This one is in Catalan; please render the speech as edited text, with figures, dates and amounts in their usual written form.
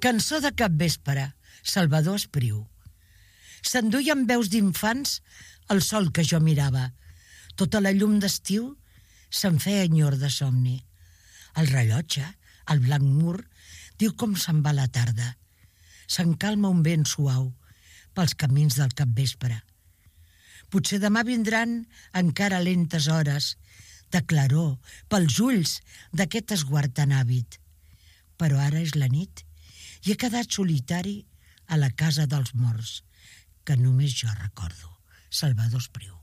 Cançó de capvespre, Salvador Espriu. S'enduia amb veus d'infants el sol que jo mirava. Tota la llum d'estiu se'n feia enyor de somni. El rellotge, el blanc mur, diu com se'n va la tarda. Se'n calma un vent suau pels camins del capvespre. Potser demà vindran encara lentes hores de claror pels ulls d'aquest esguard tan àvid. Però ara és la nit i he quedat solitari a la casa dels morts, que només jo recordo. Salvador Espriu.